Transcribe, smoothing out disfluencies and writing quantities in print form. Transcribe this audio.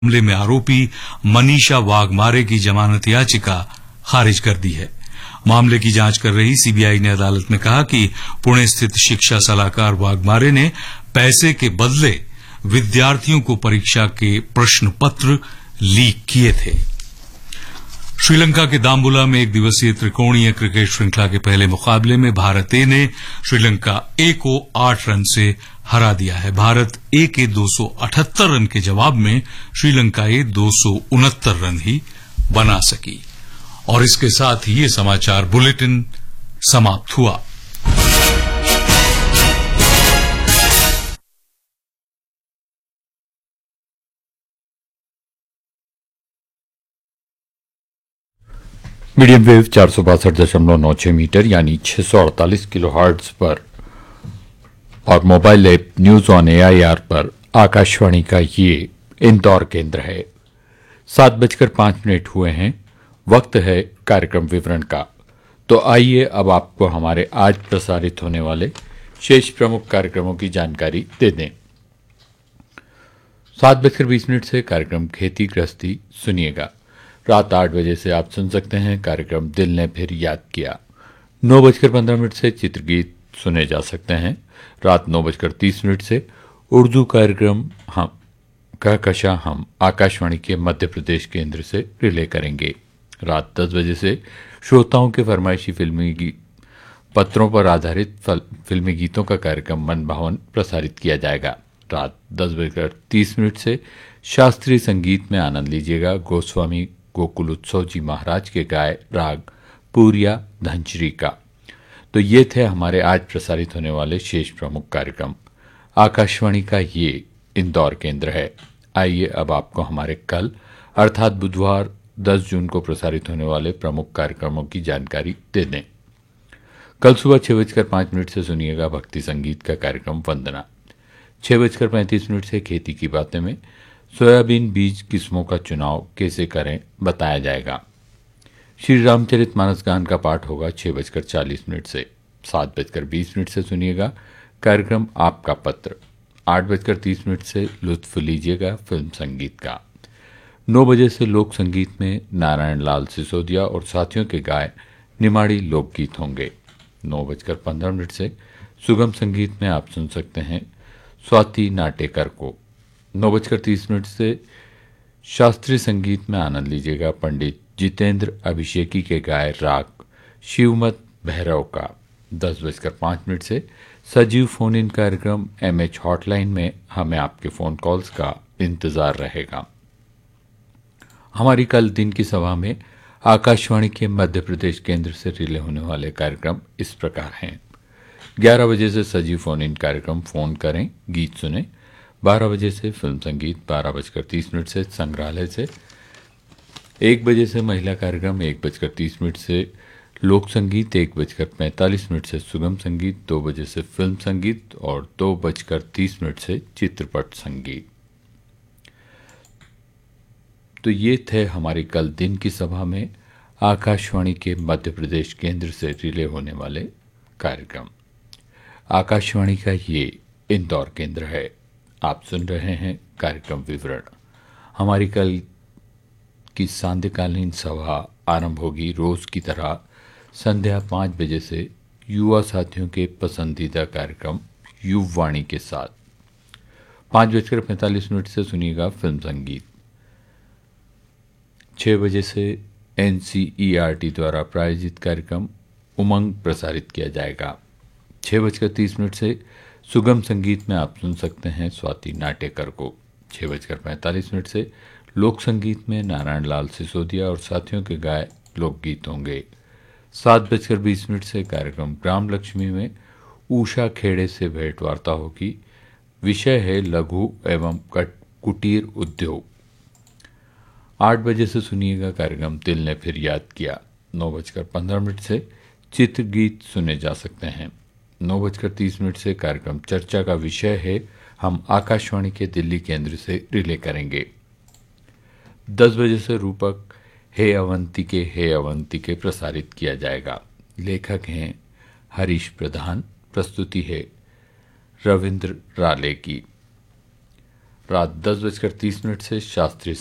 मामले में आरोपी मनीषा वाघमारे की जमानत याचिका खारिज कर दी है। मामले की जांच कर रही सीबीआई ने अदालत में कहा कि पुणे स्थित शिक्षा सलाहकार वाघमारे ने पैसे के बदले विद्यार्थियों को परीक्षा के प्रश्न पत्र लीक किए थे। श्रीलंका के दाम्बुला में एक दिवसीय त्रिकोणीय क्रिकेट श्रृंखला के पहले मुकाबले में भारत ए ने श्रीलंका ए को 8 रन से हरा दिया है। भारत ए के 278 रन के जवाब में श्रीलंका ए 269 रन ही बना सकी। और इसके साथ ही ये समाचार बुलेटिन समाप्त हुआ। मीडियम वेव 462.96 मीटर यानी 648 किलोहर्ट्ज पर और mobile app news on AIR पर आकाशवाणी का ये इंदौर केंद्र है। 7:05 हुए हैं। वक्त है कार्यक्रम विवरण का। तो आइए अब आपको हमारे आज प्रसारित होने वाले शेष प्रमुख कार्यक्रमों की जानकारी दे दें। 7:20 से कार्यक्रम खेती गृहस्थी सुनिएगा। रात 8 बजे से आप सुन सकते हैं कार्यक्रम दिल ने फिर याद किया। 9:15 से चित्रगीत सुने जा सकते हैं। रात 9:30 से उर्दू कार्यक्रम हम कहकशा हम आकाशवाणी के मध्य प्रदेश केंद्र से रिले करेंगे। रात 10 बजे से श्रोताओं के फरमाइशी फिल्मी पत्रों पर आधारित फिल्मी गीतों का कार्यक्रम मन भावन प्रसारित किया जाएगा। रात 10:30 से शास्त्रीय संगीत में आनंद लीजिएगा। गोस्वामी गोकुल उत्सव जी महाराज के गाए राग पूरिया धनश्री का। तो ये थे हमारे आज प्रसारित होने वाले शेष प्रमुख कार्यक्रम। आकाशवाणी का ये इंदौर केंद्र है। आइए अब आपको हमारे कल अर्थात बुधवार 10 जून को प्रसारित होने वाले प्रमुख कार्यक्रमों की जानकारी दे दें। कल सुबह 6:05 से सुनिएगा भक्ति संगीत का कार्यक्रम वंदना। 6:35 से खेती की बातें में सोयाबीन बीज किस्मों का चुनाव कैसे करें बताया जाएगा। श्री रामचरित मानस गान का पाठ होगा 6:40 से। 7:20 से सुनिएगा कार्यक्रम आपका पत्र। 8:30 से लुत्फ लीजिएगा फिल्म संगीत का। 9 बजे से लोक संगीत में नारायण लाल सिसोदिया और साथियों के गाए निमाड़ी लोकगीत होंगे। 9:15 से सुगम संगीत में आप सुन सकते हैं स्वाति नाटेकर को। 9:30 से शास्त्रीय संगीत में आनंद लीजिएगा पंडित जितेंद्र अभिषेकी के गाए राग शिवमत भैरव का। 10:05 से सजीव फोन इन कार्यक्रम एमएच हॉटलाइन में हमें आपके फोन कॉल्स का इंतजार रहेगा। हमारी कल दिन की सभा में आकाशवाणी के मध्य प्रदेश केंद्र से रिले होने वाले कार्यक्रम इस प्रकार हैं। 11 बजे से सजीव फोन इन कार्यक्रम फोन करें गीत सुने। 12 बजे से फिल्म संगीत। 12:30 से संग्रहालय से। 1 बजे से महिला कार्यक्रम। 1:30 से लोक संगीत। 1:45 से सुगम संगीत। 2 बजे से फिल्म संगीत और 2:30 से चित्रपट संगीत। तो ये थे हमारी कल दिन की सभा में आकाशवाणी के मध्य प्रदेश केंद्र से रिले होने वाले कार्यक्रम। आकाशवाणी का ये इंदौर केंद्र है। आप सुन रहे हैं कार्यक्रम विवरण। हमारी कल की सांध्यकालीन सभा आरंभ होगी रोज की तरह संध्या 5 बजे से युवा साथियों के पसंदीदा कार्यक्रम युववाणी के साथ। 5:45 से सुनिएगा फिल्म संगीत। 6 बजे से एनसीईआरटी द्वारा प्रायोजित कार्यक्रम उमंग प्रसारित किया जाएगा। 6:30 से सुगम संगीत में आप सुन सकते हैं स्वाति नाटेकर को। 6:45 से लोक संगीत में नारायण लाल सिसोदिया और साथियों के गाए लोकगीत होंगे। 7:20 से कार्यक्रम ग्राम लक्ष्मी में उषा खेड़े से भेंट वार्ता होगी। विषय है लघु एवं कुटीर उद्योग। 8 बजे से सुनिएगा कार्यक्रम दिल ने फिर याद किया। 9:15 से चित्रगीत सुने जा सकते हैं। 9:30 से कार्यक्रम चर्चा का विषय है हम आकाशवाणी के दिल्ली केंद्र से रिले करेंगे। 10 बजे से रूपक हे अवंती के प्रसारित किया जाएगा। लेखक हैं हरीश प्रधान। प्रस्तुति है रविंद्र राले की। रात 10:30 से शास्त्रीय